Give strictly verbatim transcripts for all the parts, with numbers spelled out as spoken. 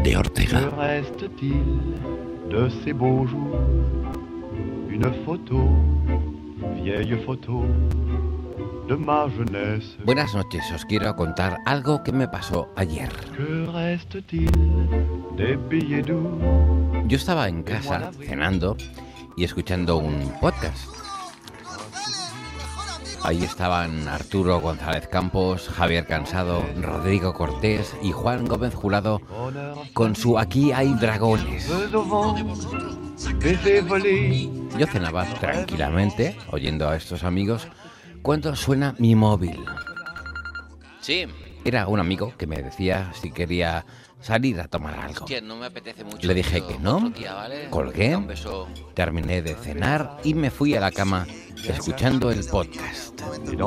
de Ortega. Que reste-t-il de ces beaux jours? Une photo, vieille photo de ma jeunesse. Buenas noches, os quiero contar algo que me pasó ayer. Que reste-t-il des billets doux? Yo estaba en casa cenando y escuchando un podcast. Ahí estaban Arturo González Campos, Javier Cansado, Rodrigo Cortés y Juan Gómez Jurado con su Aquí hay dragones. Yo cenaba tranquilamente, oyendo a estos amigos, cuando suena mi móvil. Sí. Era un amigo que me decía si quería salir a tomar algo. Hostia, no me apetece mucho. Le dije que no, día, ¿vale? colgué, Un beso. terminé de cenar y me fui a la cama escuchando el podcast.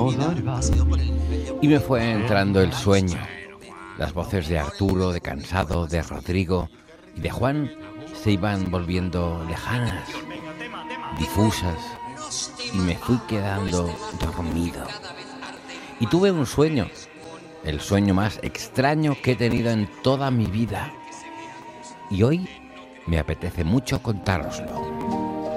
Y me fue entrando el sueño. Las voces de Arturo, de Cansado, de Rodrigo y de Juan se iban volviendo lejanas, difusas, y me fui quedando dormido. Y tuve un sueño, el sueño más extraño que he tenido en toda mi vida. Y hoy me apetece mucho contároslo.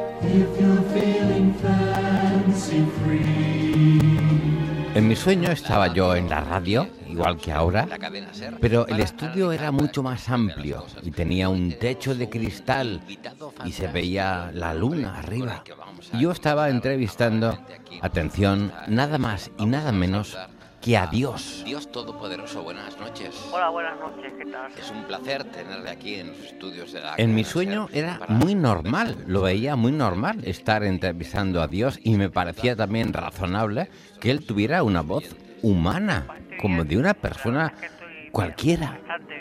En mi sueño estaba yo en la radio, igual que ahora, pero el estudio era mucho más amplio y tenía un techo de cristal y se veía la luna arriba. Y yo estaba entrevistando, atención, nada más y nada menos que a Dios. Dios Todopoderoso, buenas noches. Hola, buenas noches, ¿qué tal? Es un placer tenerle aquí en los estudios de la... En mi sueño era muy normal, lo veía muy normal estar entrevistando a Dios y me parecía también razonable que Él tuviera una voz humana, como de una persona cualquiera.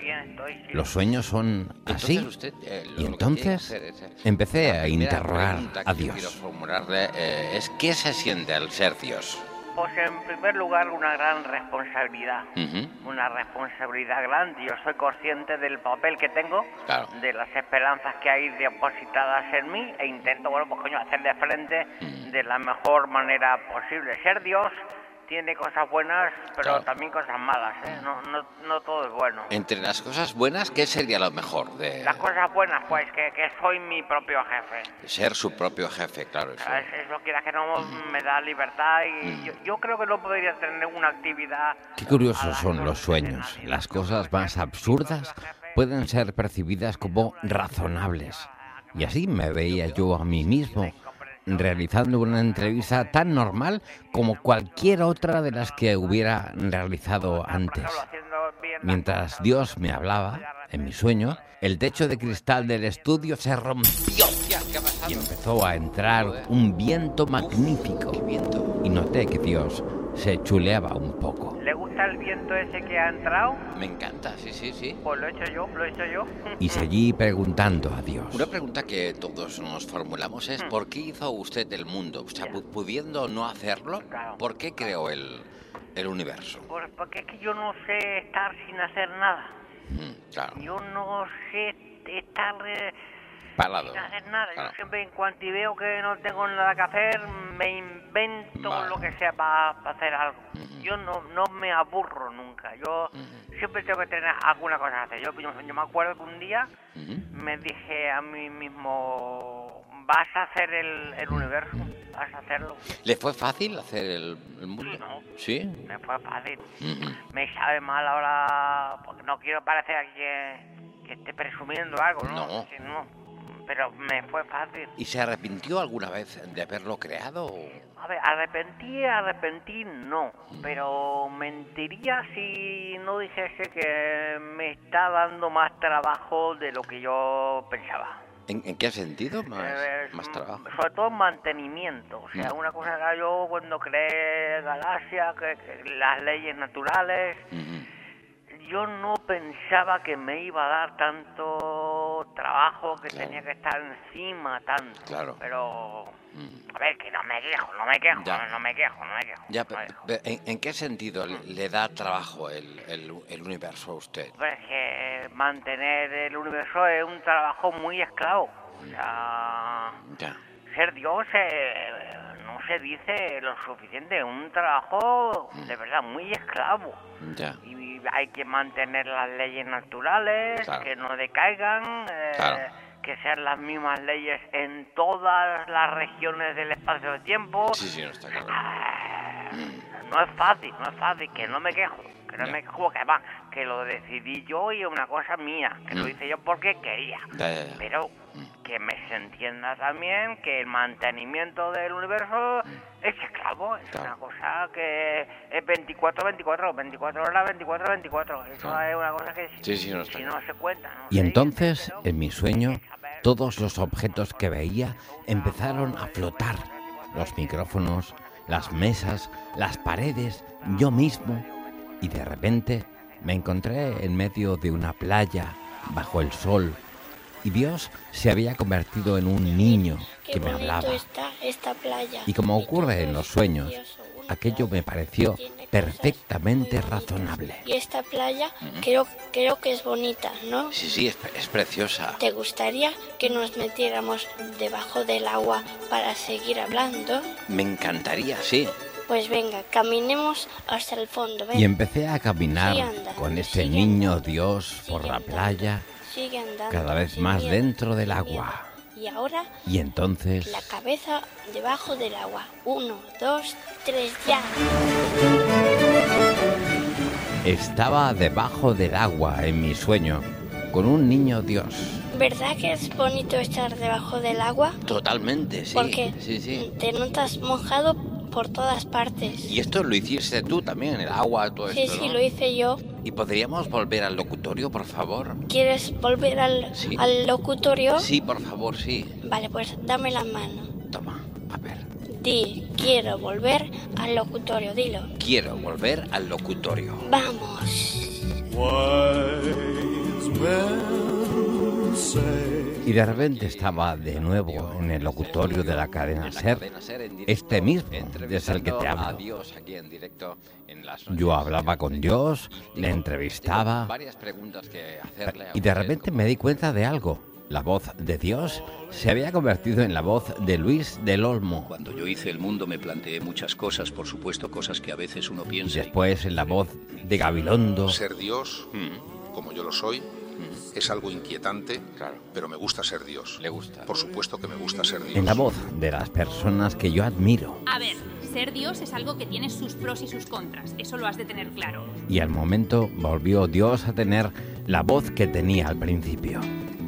Los sueños son así. Usted, eh, lo, y lo entonces hacer es, eh, empecé a interrogar a Dios. Quiero formularle eh, es ¿qué se siente al ser Dios? Pues en primer lugar una gran responsabilidad, uh-huh. una responsabilidad grande. Yo soy consciente del papel que tengo, claro. de las esperanzas que hay depositadas en mí e intento, bueno, pues coño, hacerle frente uh-huh. de la mejor manera posible. Ser Dios tiene cosas buenas, pero claro. también cosas malas, ¿eh? No, no, no todo es bueno. Entre las cosas buenas, ¿qué sería lo mejor? De... Las cosas buenas, pues, que, que soy mi propio jefe. Ser su propio jefe, claro. Eso, es, eso quiera que no mm. me da libertad y mm. yo, yo creo que no podría tener una actividad... Qué curiosos son los sueños. Las cosas más absurdas pueden ser percibidas como razonables. Y así me veía yo a mí mismo, realizando una entrevista tan normal como cualquier otra de las que hubiera realizado antes. Mientras Dios me hablaba, en mi sueño, el techo de cristal del estudio se rompió y empezó a entrar un viento magnífico. Y noté que Dios se chuleaba un poco. ¿Le gusta el viento ese que ha entrado? Me encanta, sí, sí, sí. Pues lo he hecho yo, lo he hecho yo. Y seguí preguntando a Dios. Una pregunta que todos nos formulamos es ¿por qué hizo usted el mundo? O sea, pudiendo no hacerlo, claro. ¿por qué creó el, el universo? Pues porque es que yo no sé estar sin hacer nada. Mm, claro. Yo no sé estar... Eh, Parado. Sin hacer nada. Claro. Yo siempre, en cuanto veo que no tengo nada que hacer, me invento vale. lo que sea para pa hacer algo. Uh-huh. Yo no no me aburro nunca. Yo uh-huh. siempre tengo que tener alguna cosa que hacer. Yo, yo, yo me acuerdo que un día uh-huh. me dije a mí mismo, vas a hacer el, el universo, vas a hacerlo. ¿Le fue fácil hacer el, el mundo? Sí, ¿no? ¿Sí? Me fue fácil. Uh-huh. Me sabe mal ahora, porque no quiero parecer aquí que, que esté presumiendo algo, ¿no? No. Sí, no. Pero me fue fácil. ¿Y se arrepintió alguna vez de haberlo creado? O... A ver, arrepentí, arrepentí no, pero mentiría si no dijese que me está dando más trabajo de lo que yo pensaba. ¿En, en qué sentido más, eh, más trabajo? Sobre todo mantenimiento, o sea, no. una cosa que yo cuando creé Galaxia, que, que las leyes naturales... Uh-huh. Yo no pensaba que me iba a dar tanto trabajo, que claro. tenía que estar encima tanto. Claro. Pero, a ver, que no me quejo, no me quejo, no, no me quejo, no me quejo. Ya, no pero, me quejo. Pero, ¿en, ¿en qué sentido mm. le da trabajo el, el, el universo a usted? Pues que mantener el universo es un trabajo muy esclavo. O sea, ya. ser Dios eh, no se dice lo suficiente, un trabajo mm. de verdad muy esclavo. Ya. Y y hay que mantener las leyes naturales, Claro. que no decaigan, eh, Claro. que sean las mismas leyes en todas las regiones del espacio de tiempo. Sí, sí, no está claro. Ah, no es fácil, no es fácil, que no me quejo, que no Ya. me quejo, que además, que lo decidí yo y es una cosa mía, que lo Mm. hice yo porque quería. Ya, ya, ya. Pero Mm. que me se entienda también que el mantenimiento del universo es esclavo, es Claro. una cosa que es veinticuatro veinticuatro, veinticuatro horas, veinticuatro veinticuatro. Eso Claro. es una cosa que Sí, sí, no está si claro. no se cuenta. No Y se entonces, dice, pero en mi sueño, todos los objetos que veía empezaron a flotar. Los micrófonos, las mesas, las paredes, yo mismo. Y de repente me encontré en medio de una playa, bajo el sol. Y Dios se había convertido en un niño Qué que me bonito hablaba. está esta playa. Y como Y ocurre todo en es los sueños, precioso, una aquello me playa pareció que tiene cosas perfectamente muy bonitas. razonable. Y esta playa creo, creo que es bonita, ¿no? Sí, sí, es, es preciosa. ¿Te gustaría que nos metiéramos debajo del agua para seguir hablando? Me encantaría, sí. Pues venga, caminemos hasta el fondo. Ven. Y empecé a caminar Sigue andando, con este sigue niño andando, Dios por sigue la andando, playa, sigue andando, cada vez sin más miedo, dentro del sin agua. miedo. Y ahora Y entonces la cabeza debajo del agua. Uno, dos, tres, ya. estaba debajo del agua en mi sueño, con un niño Dios. ¿Verdad que es bonito estar debajo del agua? Totalmente, sí. Porque Sí, sí. te notas mojado por todas partes. Y esto lo hiciste tú también, el agua, todo Sí, esto, sí, ¿no? lo hice yo. ¿Y podríamos volver al locutorio, por favor? ¿Quieres volver al, Sí. al locutorio? Sí, por favor, sí. Vale, pues dame la mano. Toma, a ver. Di, quiero volver al locutorio, dilo. Quiero volver al locutorio. Vamos. Y de repente estaba de nuevo en el locutorio de la cadena SER, este mismo desde el que te hablo. Yo hablaba con Dios, le entrevistaba, y de repente me di cuenta de algo. La voz de Dios se había convertido en la voz de Luis del Olmo. Cuando yo hice el mundo me planteé muchas cosas, por supuesto, cosas que a veces uno Y piensa. después en la voz de Gabilondo. Ser Dios, como yo lo soy, es algo inquietante, Claro. pero me gusta ser Dios. Le gusta. Por supuesto que me gusta ser Dios. En la voz de las personas que yo admiro. A ver, ser Dios es algo que tiene sus pros y sus contras, eso lo has de tener claro. Y al momento volvió Dios a tener la voz que tenía al principio.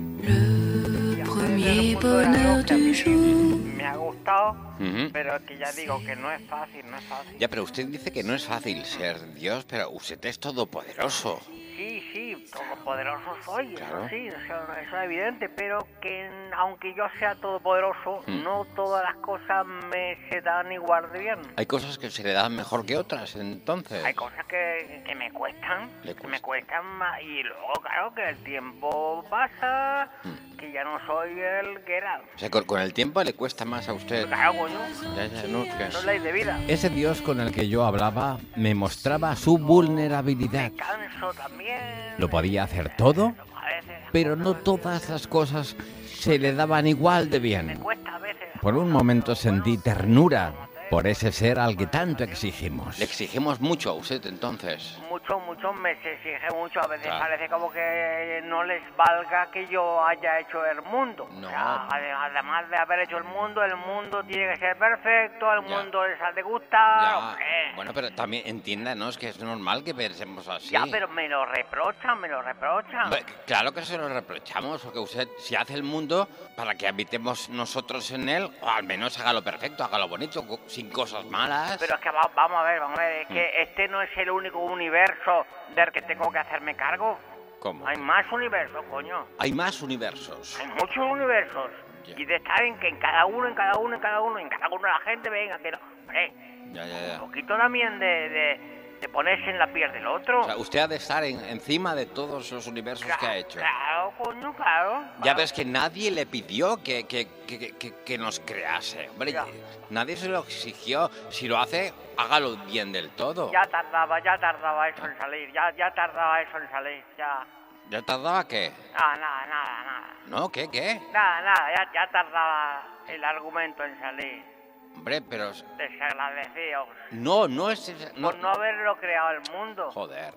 premier bonheur du jour. Me ha gustado, Ujú. pero es que ya digo que no es fácil, no es fácil. Ya, pero usted dice que no es fácil ser Dios, pero usted es todopoderoso. Sí, sí, todopoderoso soy, Claro. eso sí, eso, eso es evidente, pero que aunque yo sea todopoderoso, Mm. no todas las cosas me se dan igual de bien. Hay cosas que se le dan mejor que otras, entonces. Hay cosas que, que me cuestan, Le que me cuesta. cuestan más, y luego, claro, que el tiempo pasa, Mm. que ya no soy el que era. O sea, con, con el tiempo le cuesta más a usted. Claro, coño, Ya, ya, no, que- no es ley de vida. Ese Dios con el que yo hablaba me mostraba su vulnerabilidad. Me canso también. Lo podía hacer todo, A veces pero no todas las cosas se le daban igual de me bien. cuesta a veces. Por un momento sentí ternura por ese ser al que tanto exigimos. Le exigimos mucho a usted, entonces. Mucho, mucho me se exige mucho. A veces Claro. parece como que no les valga que yo haya hecho el mundo. No. O sea, ade- además de haber hecho el mundo, el mundo tiene que ser perfecto, el Ya. mundo les ha de gustar. Ya, hombre. bueno, pero también entiéndanos que es normal que pensemos así. Ya, pero me lo reprochan, me lo reprochan. Hombre, claro que se lo reprochamos, porque usted si hace el mundo para que habitemos nosotros en él, o al menos hágalo perfecto, hágalo bonito, co- sin cosas malas. Pero es que va- vamos a ver, vamos a ver, es que Mm. este no es el único universo del que tengo que hacerme cargo. ¿Cómo? Hay más universos, coño. Hay más universos. Hay muchos universos. Ya. Y de estar en, que en cada uno, en cada uno, en cada uno, en cada uno la gente venga, que no. Hombre, Ya, ya, un ya. poquito también de, de, de ponerse en la piel del otro. O sea, usted ha de estar en- encima de todos los universos que ha hecho. Claro, coño, claro. Ya ves que nadie le pidió que, que, que, que, que nos crease. Hombre, Ya. nadie se lo exigió. Si lo hace, hágalo bien del todo. Ya tardaba, ya tardaba eso en salir, ya, ya tardaba eso en salir, ya. ¿Ya tardaba qué? Nada, nada, nada, nada. ¿No? ¿Qué? ¿Qué? Nada, nada, ya, ya tardaba el argumento en salir. Hombre, pero... Desagradecidos. No, no es... No, Por no haberlo creado el mundo. Joder.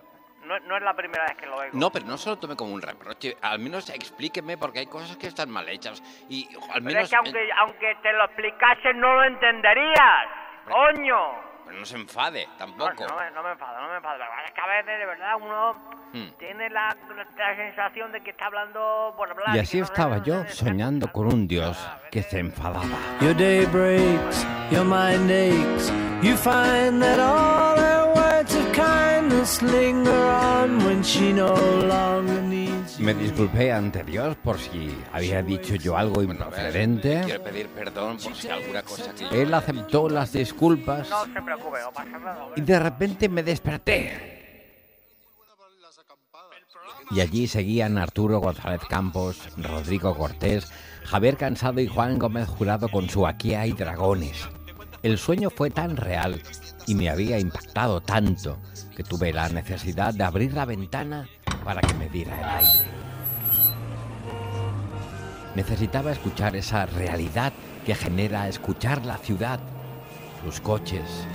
No, no es la primera vez que lo oigo. No, pero no se lo tome como un reproche. Al menos explíqueme porque hay cosas que están mal hechas. Y al menos... Pero es que aunque, aunque te lo explicase no lo entenderías. Pero, ¡Coño! Pero no se enfade, tampoco. No, no, me, no me enfado, no me enfado. Es que a veces, de verdad, uno hmm. tiene la, la sensación de que está hablando por hablar. Y así no estaba sé, yo, no sé, soñando con un Dios que se enfadaba. Your day breaks, your mind aches. You find that all her words of kindness linger on when she no longer needs you. Me disculpé ante Dios por si había dicho yo algo improcedente. Quiero pedir perdón por si alguna cosa que... Él aceptó las disculpas. No se preocupe, no pasa nada. Y de repente me desperté. Y allí seguían Arturo González Campos, Rodrigo Cortés, Javier Cansado y Juan Gómez Jurado con su Aquí hay dragones. El sueño fue tan real y me había impactado tanto que tuve la necesidad de abrir la ventana para que me diera el aire. Necesitaba escuchar esa realidad que genera escuchar la ciudad, sus coches.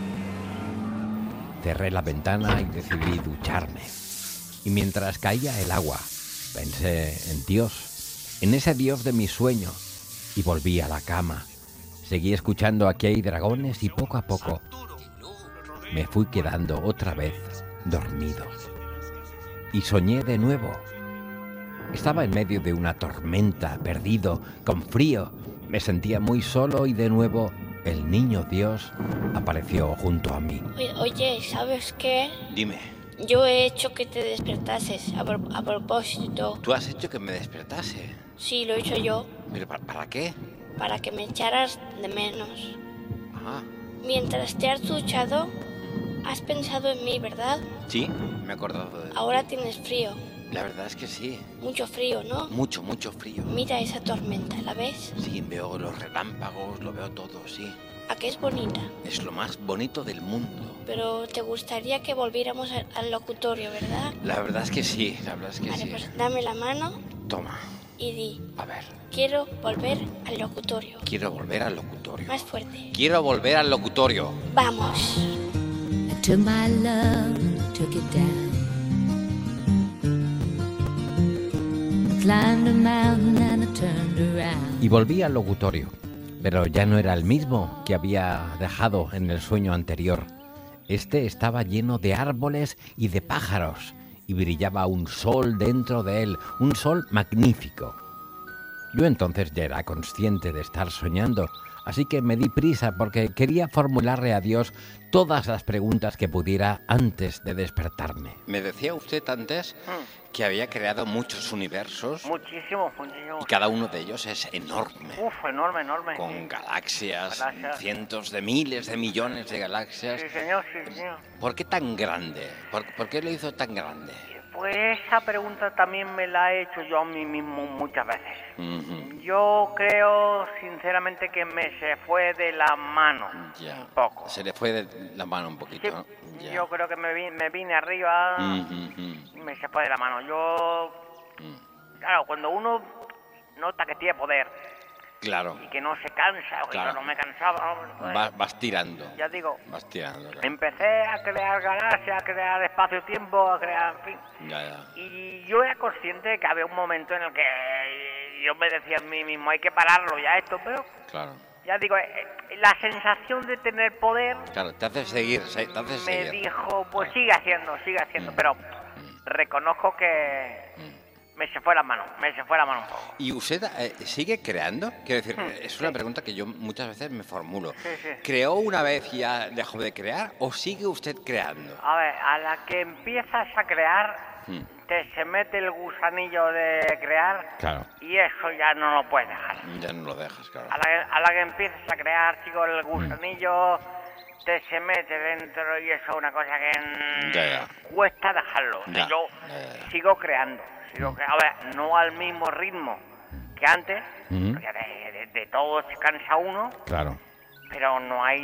Cerré la ventana y decidí ducharme. Y mientras caía el agua, pensé en Dios, en ese Dios de mi sueño, y volví a la cama. Seguí escuchando Aquí hay dragones y poco a poco me fui quedando otra vez dormido. Y soñé de nuevo. Estaba en medio de una tormenta, perdido, con frío. Me sentía muy solo y de nuevo el niño Dios apareció junto a mí. Oye, ¿sabes qué? Dime. Yo he hecho que te despertases a, pro- a propósito. ¿Tú has hecho que me despertase? Sí, lo he hecho yo. ¿Pero para, para qué? Para que me echaras de menos. Ah. Mientras te has duchado, has pensado en mí, ¿verdad? Sí, me he acordado de... Ahora tienes frío. La verdad es que sí. Mucho frío, ¿no? Mucho, mucho frío. Mira esa tormenta, ¿la ves? Sí, veo los relámpagos, lo veo todo, sí. ¿A qué es bonita? Es lo más bonito del mundo. Pero te gustaría que volviéramos al, al locutorio, ¿verdad? La verdad es que sí, la verdad es que Vale, sí. pues dame la mano Toma, y di, a ver. quiero volver al locutorio. Quiero volver al locutorio. Más fuerte. Quiero volver al locutorio. Vamos. I took my love and took it down. I climbed a mountain and I turned around. Y volví al locutorio, pero ya no era el mismo que había dejado en el sueño anterior. Este estaba lleno de árboles y de pájaros, y brillaba un sol dentro de él, un sol magnífico. Yo entonces ya era consciente de estar soñando, así que me di prisa porque quería formularle a Dios todas las preguntas que pudiera antes de despertarme. Me decía usted antes que había creado muchos universos. Muchísimo, muchísimo. Y cada uno de ellos es enorme. Uf, enorme, enorme. Con sí. galaxias, Galaxias. cientos de miles de millones de galaxias. Sí, señor, sí, señor. ¿Por qué tan grande? ¿Por, por qué lo hizo tan grande? Pues esa pregunta también me la he hecho yo a mí mismo muchas veces. Uh-huh. Yo creo, sinceramente, que me se fue de la mano Ya. un poco. Se le fue de la mano un poquito, Sí, ¿no? Ya. yo creo que me, vi- me vine arriba Uh-huh. y me se fue de la mano. Yo, Uh. claro, cuando uno nota que tiene poder Claro. y que no se cansa, o que Claro. yo no me cansaba, ¿no? Pues, Va- vas tirando. ya digo, Vas tirando. Claro. empecé a crear galaxias, a crear espacio-tiempo, a crear, en fin. Ya, ya. Y yo era consciente de que había un momento en el que yo me decía a mí mismo, hay que pararlo ya esto, pero Claro. ya digo, eh, eh, la sensación de tener poder Claro, te hace seguir, se- te hace me seguir. dijo, pues sigue haciendo, sigue haciendo, Mm. pero reconozco que me se fue la mano, me se fue la mano un poco. ¿Y usted eh, sigue creando? Quiero decir, Hmm, es una pregunta que yo muchas veces me formulo. Sí, sí. ¿Creó una vez y ya dejó de crear o sigue usted creando? A ver, a la que empiezas a crear, Hmm. te se mete el gusanillo de crear Claro. y eso ya no lo puedes dejar. Ya no lo dejas, claro. A la, que- a la que empiezas a crear, chico, el gusanillo te se mete dentro y eso es una cosa que mm, Ya, ya. cuesta dejarlo. Ya, Yo ya, ya, ya. sigo creando, sigo cre- a ver, no al mismo ritmo que antes, Ujú. porque de, de- de todo se cansa uno, Claro. pero no hay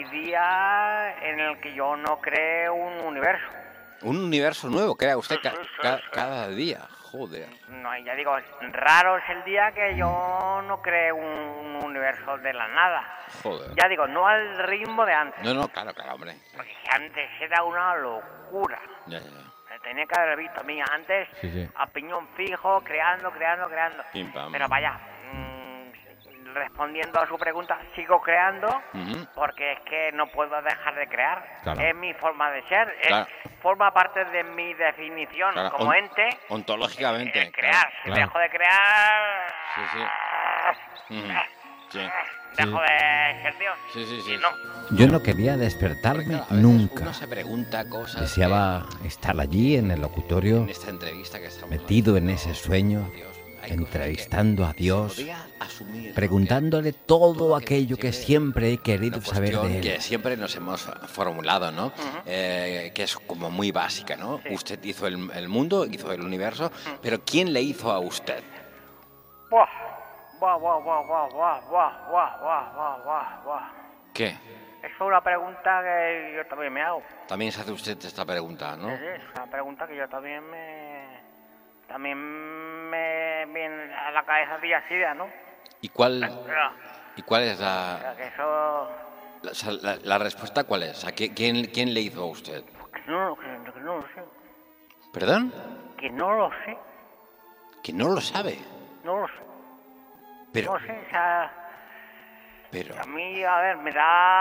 día en el que yo no cree un universo. Un universo nuevo crea usted ca- Sí, sí, ca- sí. cada día. Joder. No hay, ya digo, raro es el día que yo no cree un universo de la nada. Joder. Ya digo, no al ritmo de antes. No, no, claro, claro, hombre. Porque antes era una locura. Ya, ya, ya. tenía que haber visto, mira, antes Sí, sí. a piñón fijo, creando, creando, creando. Pim, pam. Pero vaya, mm, respondiendo a su pregunta, sigo creando Ujú. porque es que no puedo dejar de crear. Claro. Es mi forma de ser, es- Claro. forma parte de mi definición Claro, como on- ente. Ontológicamente. eh, crear, si Claro. dejo de crear, Sí, sí. Ujú. Sí. dejo de ser Dios. Sí, sí, sí. Y no. Yo no quería Porque, despertarme claro, a veces nunca. Uno se pregunta cosas. Deseaba estar allí en el que locutorio, en esta entrevista que estamos metido en haciendo ese sueño, a Dios, hay entrevistando cosas a que Dios, se podría asumir, ¿no? preguntándole Que todo todo aquello que siempre- siempre he querido una saber cuestión de él. que siempre nos hemos formulado, ¿no? Eh, que es como muy básica, ¿no? Sí. Usted hizo el, el mundo, hizo el universo, pero ¿quién le hizo a usted? Buah, buah, buah, buah, buah, buah, buah, buah, buah, buah, buah, buah. ¿Qué? Es una pregunta que yo también me hago. También se hace usted esta pregunta, ¿no? Sí, sí, es una pregunta que yo también me... También me viene a la cabeza día a día, ¿no? ¿Y cuál, Pero, y cuál es o la, sea, que eso... la, o sea, la- la respuesta? ¿Cuál es? ¿A qué- quién, ¿Quién le hizo a usted? Que no, que, que no lo sé. ¿Perdón? Que no lo sé. Que no lo sabe. No lo sé. Pero, No sé, o sea... pero, A mí, a ver, me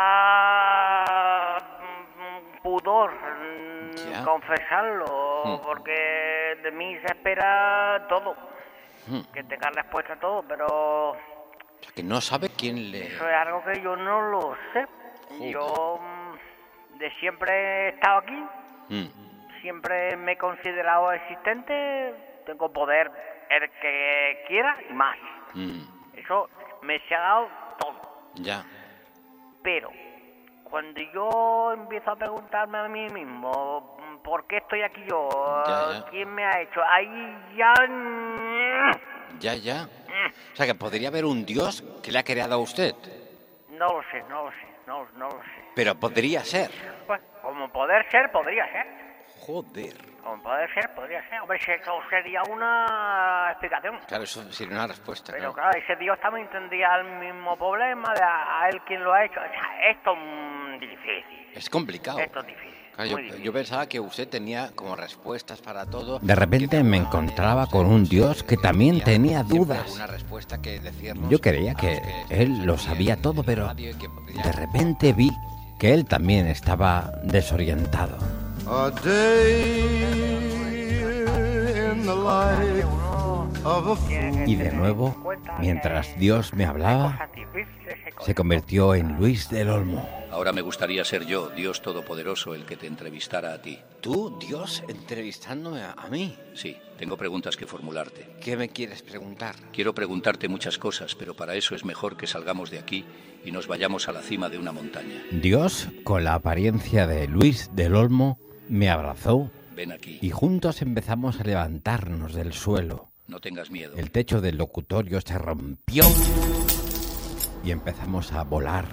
da mm, pudor mm, Ya. confesarlo, Hmm. porque de mí se espera todo, Hmm. que tenga respuesta a todo, pero o sea, que no sabe quién le... eso es algo que yo no lo sé. Joder. Yo mm, de siempre he estado aquí, Mm. siempre me he considerado existente, tengo poder el que quiera y más. Mm. Eso me se ha dado todo. Ya. Pero cuando yo empiezo a preguntarme a mí mismo, ¿por qué estoy aquí yo? Ya, ya. ¿Quién me ha hecho? Ahí ya... Ya, ya. O sea, que podría haber un Dios que le ha creado a usted. No lo sé, no lo sé, no, no lo sé. Pero podría ser. Pues, como poder ser, podría ser. Joder. Como poder ser, podría ser. Hombre, eso sería una explicación. Claro, eso sería una respuesta. Pero claro. claro, ese Dios también tendría el mismo problema de a, a él quien lo ha hecho. O sea, esto es mm, difícil. Es complicado. Esto es difícil. Claro, muy yo, difícil. yo pensaba que usted tenía como respuestas para todo. De repente me encontraba con un Dios que también tenía dudas. Una respuesta que decirnos Yo creía a que los él lo estamos sabía en todo, la pero radio y que podría- de repente vi que él también estaba desorientado. A day in the life of a fool. Y de nuevo, mientras Dios me hablaba, Cosas difíciles, hay cosas- se convirtió en Luis del Olmo. Ahora me gustaría ser yo, Dios Todopoderoso, el que te entrevistara a ti. Tú, Dios, entrevistándome a, a mí. Sí, tengo preguntas que formularte. ¿Qué me quieres preguntar? Quiero preguntarte muchas cosas, pero para eso es mejor que salgamos de aquí y nos vayamos a la cima de una montaña. Dios, con la apariencia de Luis del Olmo, me abrazó Ven aquí, y juntos empezamos a levantarnos del suelo. no tengas miedo. El techo del locutorio se rompió y empezamos a volar.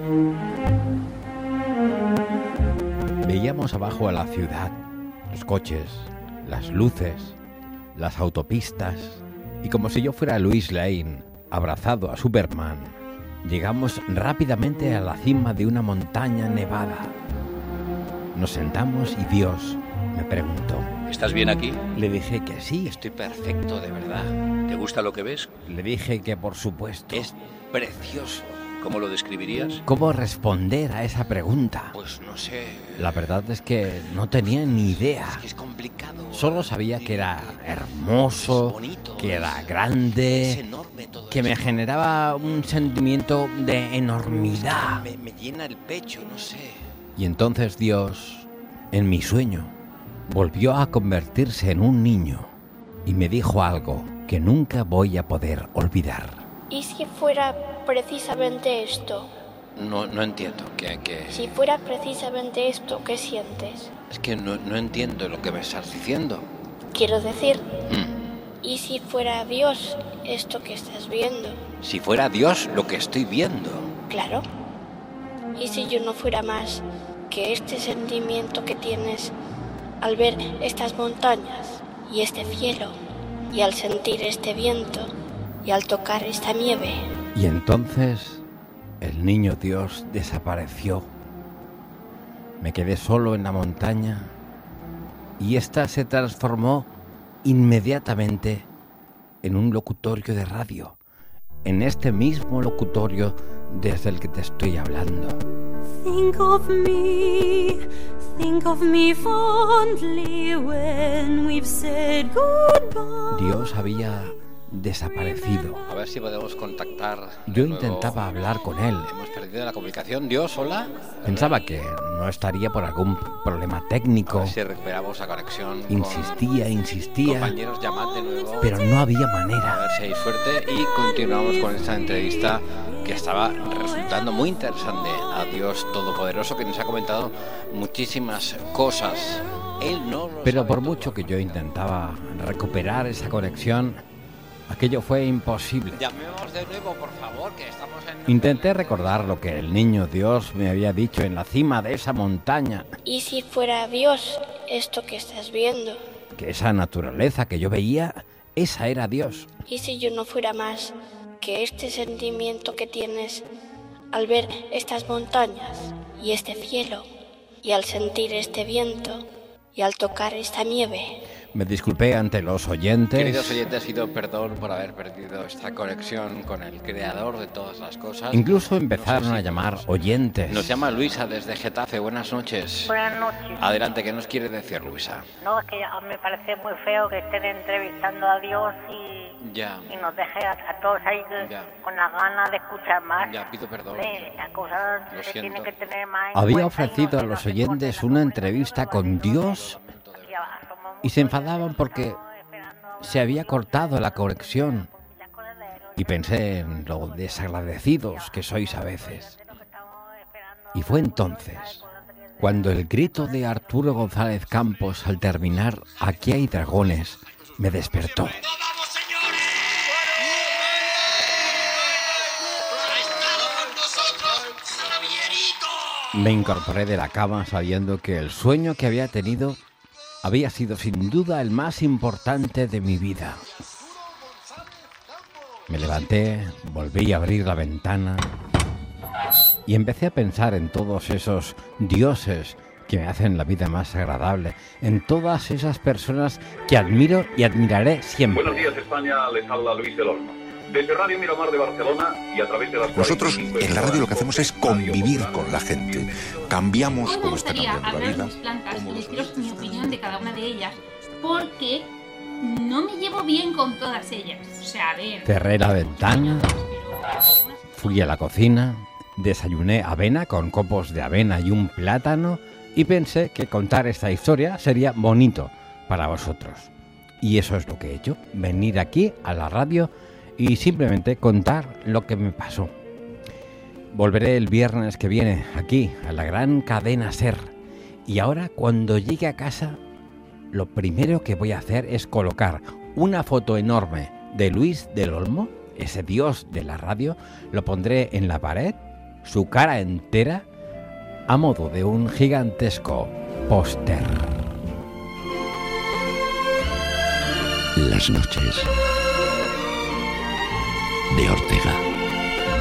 Veíamos abajo a la ciudad, los coches, las luces, las autopistas, y como si yo fuera Luis Lane, abrazado a Superman, llegamos rápidamente a la cima de una montaña nevada. Nos sentamos y Dios me preguntó. ¿Estás bien aquí? Le dije que sí. Estoy perfecto, de verdad. ¿Te gusta lo que ves? Le dije que por supuesto. Es precioso. ¿Cómo lo describirías? ¿Cómo responder a esa pregunta? Pues no sé. La verdad es que no tenía ni idea. Es que es complicado. Solo sabía que era hermoso, Es bonito, que era es- grande, Es enorme todo que me esto. generaba un sentimiento de enormidad. Me, me llena el pecho, no sé. Y entonces Dios, en mi sueño, volvió a convertirse en un niño y me dijo algo que nunca voy a poder olvidar. ¿Y si fuera precisamente esto? No, no entiendo. Que, que... Si fuera precisamente esto, ¿qué sientes? Es que no, no entiendo lo que me estás diciendo. Quiero decir, Mm. ¿y si fuera Dios esto que estás viendo? Si fuera Dios lo que estoy viendo. Claro. ¿Y si yo no fuera más que este sentimiento que tienes al ver estas montañas y este cielo y al sentir este viento y al tocar esta nieve? Y entonces el niño Dios desapareció. Me quedé solo en la montaña y esta se transformó inmediatamente en un locutorio de radio, en este mismo locutorio desde el que te estoy hablando. Think of me, think of me fondly when we've said goodbye. Dios había desaparecido. A ver si podemos contactar. Yo intentaba hablar con él. Hemos perdido la comunicación. Dios, hola. Pensaba que no estaría por algún problema técnico. A ver si recuperamos la conexión. Insistía, con... insistía. Compañeros, llamad de nuevo. Pero no había manera. A ver si hay suerte y continuamos con esta entrevista que estaba resultando muy interesante a Dios Todopoderoso, que nos ha comentado muchísimas cosas. Él no lo Pero sabe por todo. mucho que yo intentaba recuperar esa conexión, aquello fue imposible. Llamemos de nuevo, por favor, que estamos en... Intenté recordar lo que el niño Dios me había dicho en la cima de esa montaña. ¿Y si fuera Dios esto que estás viendo? Que esa naturaleza que yo veía, esa era Dios. ¿Y si yo no fuera más que este sentimiento que tienes al ver estas montañas y este cielo, y al sentir este viento, y al tocar esta nieve? Me disculpé ante los oyentes. Queridos oyentes, pido perdón por haber perdido esta conexión con el creador de todas las cosas. Incluso empezaron a llamar oyentes. Nos llama Luisa desde Getafe. Buenas noches. Buenas noches. Adelante, ¿qué nos quiere decir, Luisa? No, es que ya me parece muy feo que estén entrevistando a Dios y, Ya, y nos deje a, a todos ahí que- Ya. con las ganas de escuchar más. ya, pido perdón. Eh, las cosas Lo se siento. tienen que tener más en Había cuenta y ofrecido no- a no los se oyentes corten una las entrevista con Dios conversaciones. Ya va, somos y se enfadaban porque se había cortado la conexión. Y pensé en lo desagradecidos que sois a veces. Y fue entonces cuando el grito de Arturo González Campos al terminar Aquí hay dragones me despertó. Me incorporé de la cama sabiendo que el sueño que había tenido había sido sin duda el más importante de mi vida. Me levanté, volví a abrir la ventana y empecé a pensar en todos esos dioses que me hacen la vida más agradable, en todas esas personas que admiro y admiraré siempre. Buenos días, España, les habla Luis del Olmo. Desde Radio Miramar de Barcelona y a través de las... Nosotros en la radio lo que hacemos es convivir con la gente. Cambiamos como está cambiando la vida. Mis plantas y deciros mi opinión de cada una de ellas, porque no me llevo bien con todas ellas. O sea, a ver... Cerré la ventana, fui a la cocina, desayuné avena con copos de avena y un plátano y pensé que contar esta historia sería bonito para vosotros. Y eso es lo que he hecho, venir aquí a la radio y simplemente contar lo que me pasó. Volveré el viernes que viene aquí a la gran cadena SER. Y ahora cuando llegue a casa, lo primero que voy a hacer es colocar una foto enorme de Luis del Olmo, ese dios de la radio. Lo pondré en la pared, su cara entera, a modo de un gigantesco póster. Las noches de Ortega.